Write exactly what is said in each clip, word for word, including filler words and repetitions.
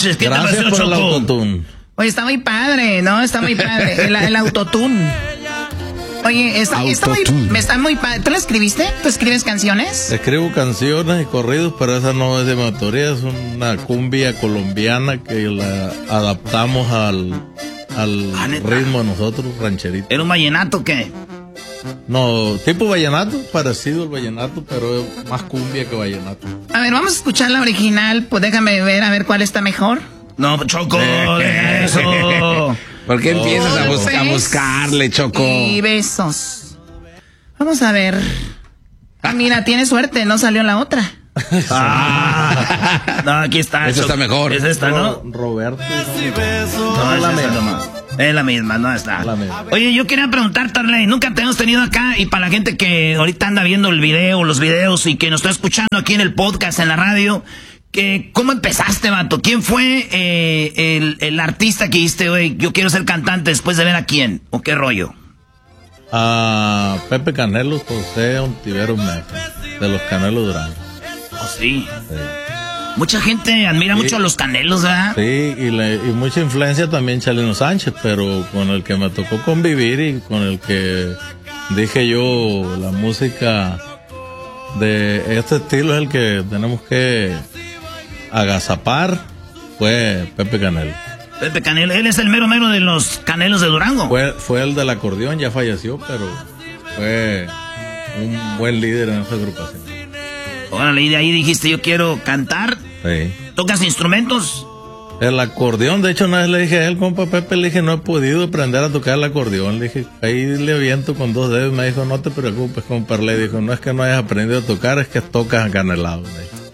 manches, ¿qué Gracias te pareció, por Choco? el autotune. Oye, está muy padre, ¿no? Está muy padre. El, el autotune. Oye, está, está muy, me está muy padre. ¿Tú la escribiste? ¿Tú escribes canciones? Escribo canciones y corridos, pero esa no es de mi autoría, es una cumbia colombiana que la adaptamos al, al Ah, ¿neta? ritmo de nosotros, rancherito. ¿Era un vallenato o qué? No, tipo vallenato, parecido al vallenato, pero es más cumbia que vallenato. A ver, vamos a escuchar la original. Pues déjame ver, a ver cuál está mejor. No, Choco, deja eso. ¿Por qué empiezas a, bus- a Golpes buscarle, Choco? Y besos. Vamos a ver. Ah, mira, tiene suerte, no salió la otra. Ah, no, aquí está. Esa está mejor. Es esta, ¿no? Ro- Roberto. No, es la misma. Es la misma, no está. La misma. Oye, yo quería preguntarte, Arley, nunca te hemos tenido acá, y para la gente que ahorita anda viendo el video, los videos, y que nos está escuchando aquí en el podcast, en la radio, que ¿cómo empezaste, vato? ¿Quién fue eh, el, el artista que dijiste, güey, yo quiero ser cantante después de ver a quién? ¿O qué rollo? A Pepe Canelos, José Ontiveros Meja, de los Canelos Durango. Oh, sí. Sí. Mucha gente admira Sí. mucho a los Canelos, ¿verdad? Sí, y, le- y mucha influencia también Chalino Sánchez, pero con el que me tocó convivir y con el que dije yo, la música de este estilo es el que tenemos que agazapar, fue Pepe Canelo. Pepe Canelo, él es el mero mero de los Canelos de Durango. Fue, fue el del acordeón, ya falleció, pero fue un buen líder en esa agrupación. Órale, y de ahí dijiste, yo quiero cantar. Sí. ¿Tocas instrumentos? El acordeón, de hecho, una vez le dije a él, compa Pepe, le dije, no he podido aprender a tocar el acordeón. Le dije, ahí le aviento con dos dedos. Me dijo, no te preocupes, compa. Le dijo, no es que no hayas aprendido a tocar, es que tocas acanelado.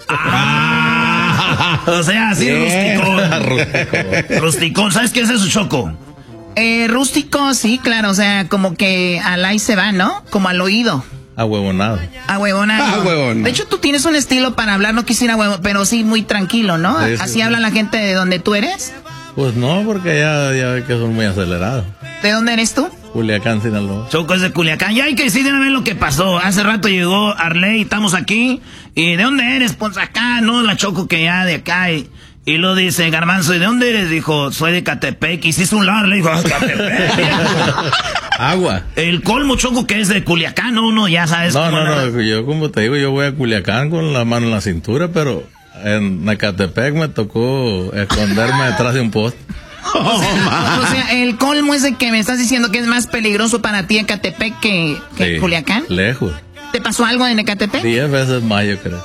Ah, o sea, así rusticón. Rústico. Rusticón, ¿sabes qué es eso, Choco? Eh, rústico, sí, claro. O sea, como que al ahí se va, ¿no? Como al oído. Ahuevonado. A huevona. Ah, huevona. De hecho, tú tienes un estilo para hablar, no quisiera huevo, pero sí muy tranquilo, ¿no? Sí, sí, Así sí. habla la gente de donde tú eres. Pues no, porque ya, ya ve que son muy acelerados. ¿De dónde eres tú? Culiacán, Sinaloa. Choco es de Culiacán. Ya hay que decir de una vez lo que pasó. Hace rato llegó Arley, estamos aquí. ¿Y de dónde eres? Pues acá, no, la Choco que ya de acá. Y, y lo dice Garbanzo, ¿y de dónde eres? Dijo, soy de Catepec. Y si es un lado, le dijo, "Ah, Catepec". Agua. El colmo, Choco, que es de Culiacán, ¿no? Uno ya sabes. No, cómo no, anda. no, yo como te digo, yo voy a Culiacán con la mano en la cintura, pero en Ecatepec me tocó esconderme detrás de un poste. O sea, el colmo es de que me estás diciendo que es más peligroso para ti Ecatepec que, que Sí, Culiacán. Lejos. ¿Te pasó algo en Ecatepec? Diez veces más, yo creo.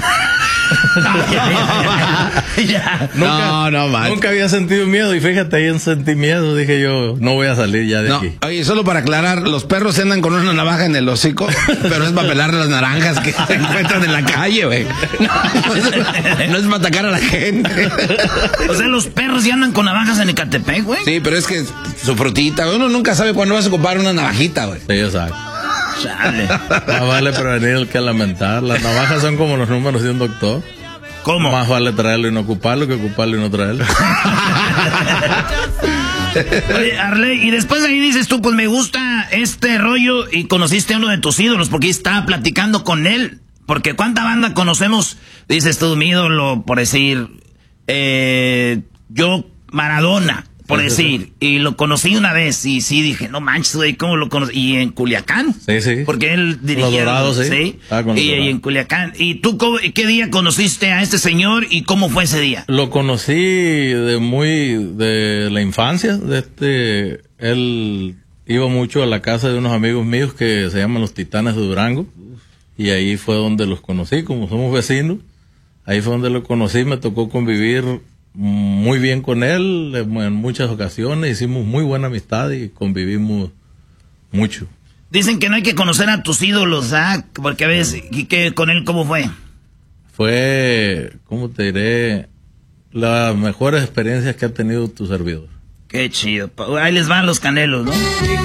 Ya. No, no, man. Nunca había sentido miedo y fíjate, ahí sentí miedo, dije yo, no voy a salir ya de No, aquí. oye, solo para aclarar, los perros andan con una navaja en el hocico, pero es para pelar las naranjas que se encuentran en la calle, güey. No, es- no es para atacar a la gente. O sea, los perros ya andan con navajas en Ecatepec, güey. Sí, pero es que su frutita, uno nunca sabe cuándo vas a ocupar una navajita, güey. Sí, exacto. Chale. Más vale prevenir el que lamentar. Las navajas son como los números de un doctor. ¿Cómo? Más vale traerlo y no ocuparlo que ocuparlo y no traerlo. Oye, Arley, y después de ahí dices tú, pues me gusta este rollo y conociste a uno de tus ídolos porque estaba platicando con él. Porque cuánta banda conocemos, dices tú, mi ídolo, por decir, eh, yo, Maradona, por Sí, sí, decir, y lo conocí una vez y sí dije, no manches, güey, ¿cómo lo conocí? Y en Culiacán. Sí, sí. Porque él dirigía. Los Dorados, sí. Ah, con los y, y Dorados. en Culiacán. ¿Y tú cómo- qué día conociste a este señor y cómo fue ese día? Lo conocí de muy, de la infancia, de este, él iba mucho a la casa de unos amigos míos que se llaman los Titanes de Durango, y ahí fue donde los conocí, como somos vecinos, ahí fue donde lo conocí, me tocó convivir muy bien con él en muchas ocasiones, hicimos muy buena amistad y convivimos mucho. Dicen que no hay que conocer a tus ídolos, ¿ah? Porque a veces, ¿y qué con él cómo fue? Fue, ¿cómo te diré? Las mejores experiencias que ha tenido tu servidor. Qué chido. Ahí les van los Canelos, ¿no?